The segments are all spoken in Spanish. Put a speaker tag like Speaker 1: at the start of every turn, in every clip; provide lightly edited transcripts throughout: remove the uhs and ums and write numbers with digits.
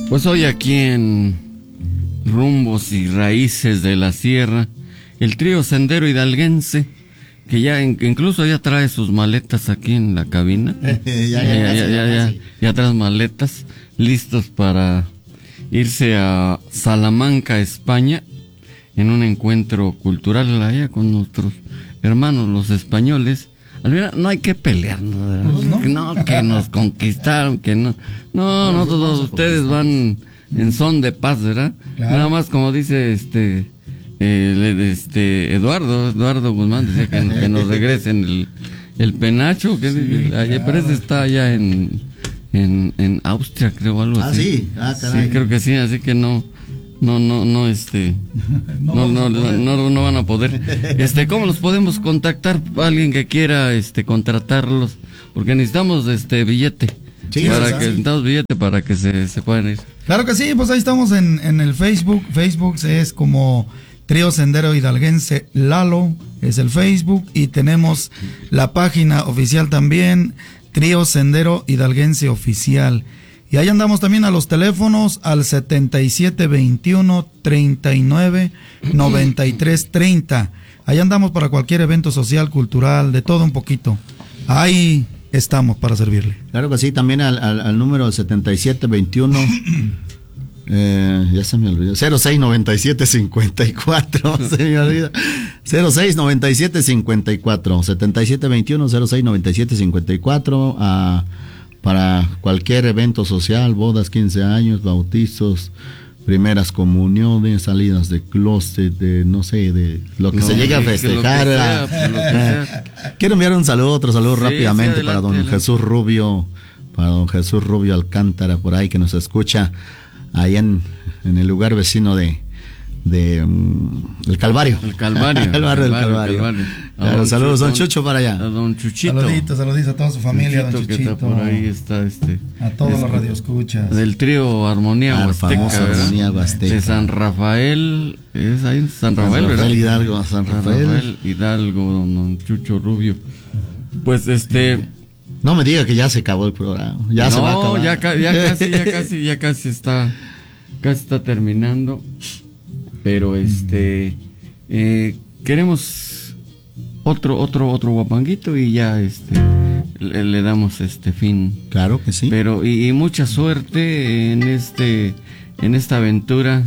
Speaker 1: Pues hoy aquí en Rumbos y Raíces de la Sierra, el trío Sendero Hidalguense, que ya incluso ya trae sus maletas aquí en la cabina. Ya trae maletas, listos para irse a Salamanca, España, en un encuentro cultural allá con nuestros hermanos los españoles. Al final no hay que pelearnos, no, que nos conquistaron, que no, todos ustedes van en son de paz, ¿verdad? Claro. Nada más como dice Eduardo Guzmán, decía que nos regresen el penacho, que sí, claro. Parece está allá en Austria, creo, algo así. Sí, creo que sí, así que no van a poder. ¿Cómo los podemos contactar? Alguien que quiera contratarlos, porque necesitamos billete. Sí, necesitamos billete para que se puedan ir.
Speaker 2: Claro que sí, pues ahí estamos en el Facebook. Facebook es como Trío Sendero Hidalguense Lalo, es el Facebook, y tenemos la página oficial también, Trío Sendero Hidalguense Oficial. Y ahí andamos también a los teléfonos al 7721-39-9330. Ahí andamos para cualquier evento social, cultural, de todo un poquito. Ahí estamos para servirle.
Speaker 3: Claro que sí, también al número 7721, ya se me olvidó, 069754, se me olvida, 069754, 7721-069754, para cualquier evento social, bodas, 15 años, bautizos, primeras comuniones, salidas de closet, de no sé, de lo que se llegue a festejar. Quiero enviar otro saludo rápidamente para don Jesús Rubio, Alcántara, por ahí que nos escucha, ahí en el lugar vecino de el Calvario. El Calvario. Claro, saludos, don Chucho, para allá.
Speaker 1: A don Chuchito.
Speaker 2: Saluditos a toda su familia, don Chuchito.
Speaker 1: Que está por ahí está
Speaker 2: a todos los radioescuchas.
Speaker 1: Del trío Armonía Huasteca, de San Rafael, es ahí San Rafael, ¿verdad?
Speaker 3: San Rafael
Speaker 1: Hidalgo, don Chucho Rubio. Pues
Speaker 3: no me diga que ya se acabó el programa. Ya se va a acabar.
Speaker 1: Ya casi está terminando. Pero queremos otro guapanguito y ya le damos fin.
Speaker 3: Claro que sí.
Speaker 1: Pero y mucha suerte en esta aventura.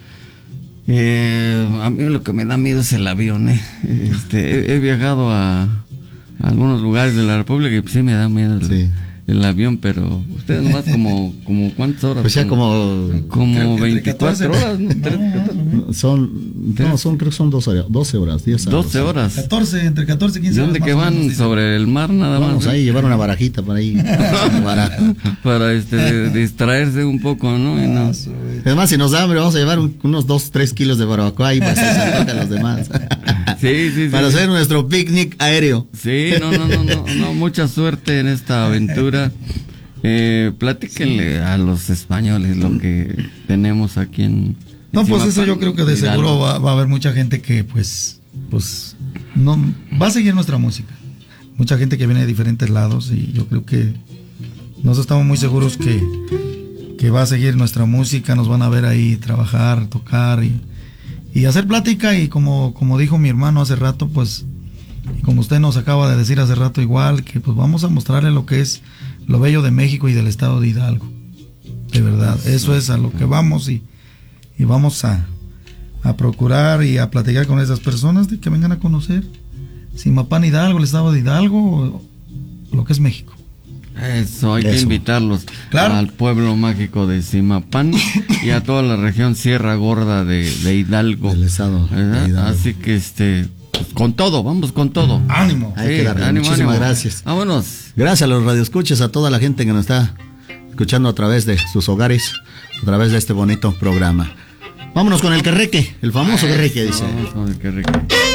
Speaker 1: A mí lo que me da miedo es el avión. He viajado a algunos lugares de la República y pues sí me da miedo el avión, pero ustedes nomás como ¿cuántas horas?
Speaker 3: Pues ya como
Speaker 1: 24 horas, ¿no?
Speaker 3: Creo que son 12 horas, 10 horas.
Speaker 1: 12 horas.
Speaker 2: 14, entre 14 y 15 horas.
Speaker 1: ¿De dónde que van? Sobre el mar nada más.
Speaker 3: Vamos ahí, llevar una barajita para ahí.
Speaker 1: para distraerse un poco, ¿no?
Speaker 3: Es más, si nos da hambre, vamos a llevar unos 2-3 kilos de barbacoa ahí para que se antoje a los demás.
Speaker 1: Sí.
Speaker 3: Para hacer nuestro picnic aéreo.
Speaker 1: Sí, no, mucha suerte en esta aventura. Platíquenle a los españoles lo que tenemos aquí en
Speaker 2: pues eso yo creo que de seguro va a haber mucha gente que pues no va a seguir nuestra música. Mucha gente que viene de diferentes lados y yo creo que nosotros estamos muy seguros que va a seguir nuestra música, nos van a ver ahí trabajar, tocar y hacer plática, y como dijo mi hermano hace rato, pues, y como usted nos acaba de decir hace rato igual, que pues vamos a mostrarle lo que es lo bello de México y del estado de Hidalgo. De verdad, eso es a lo que vamos y vamos a procurar y a platicar con esas personas de que vengan a conocer Zimapán Hidalgo, el estado de Hidalgo, lo que es México.
Speaker 1: Eso, hay que invitarlos al pueblo mágico de Zimapán y a toda la región Sierra Gorda de Hidalgo.
Speaker 3: Del estado de Hidalgo.
Speaker 1: Así que con todo, vamos con todo.
Speaker 2: Ánimo.
Speaker 3: Muchísimas gracias.
Speaker 1: Vámonos.
Speaker 3: Gracias a los radioescuchas, a toda la gente que nos está escuchando a través de sus hogares, a través de este bonito programa. Vámonos con el querreque, el famoso querreque, dice.
Speaker 1: Vamos con el querreque.